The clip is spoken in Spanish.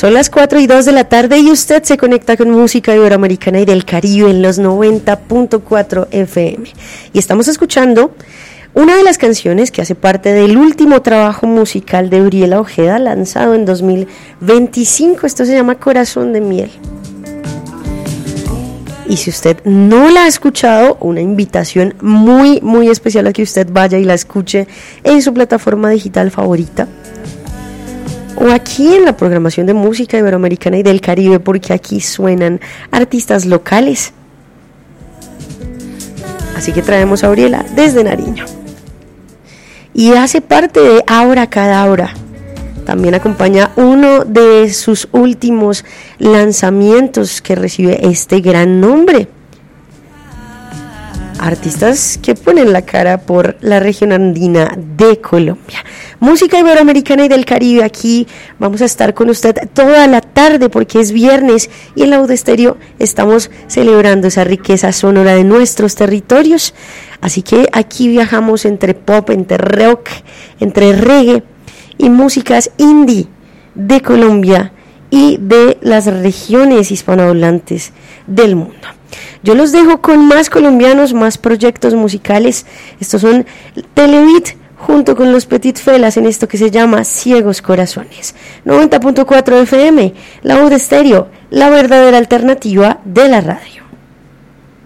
Son las 4:02 de la tarde y usted se conecta con música iberoamericana y del Caribe en los 90.4 FM. Y estamos escuchando una de las canciones que hace parte del último trabajo musical de Uriela Ojeda, lanzado en 2025. Esto se llama Corazón de Miel. Y si usted no la ha escuchado, una invitación muy, muy especial a que usted vaya y la escuche en su plataforma digital favorita. O aquí en la programación de música iberoamericana y del Caribe, porque aquí suenan artistas locales. Así que traemos a Uriela desde Nariño. Y hace parte de Abracadabra. También acompaña uno de sus últimos lanzamientos que recibe este gran nombre. Artistas que ponen la cara por la región andina de Colombia. Música iberoamericana y del Caribe. Aquí vamos a estar con usted toda la tarde porque es viernes y en la UD Estéreo estamos celebrando esa riqueza sonora de nuestros territorios. Así que aquí viajamos entre pop, entre rock, entre reggae y músicas indie de Colombia y de las regiones hispanohablantes del mundo. Yo los dejo con más colombianos, más proyectos musicales. Estos son Televit junto con los Petit Felas en esto que se llama Ciegos Corazones. 90.4 FM, la UD Estéreo, la verdadera alternativa de la radio.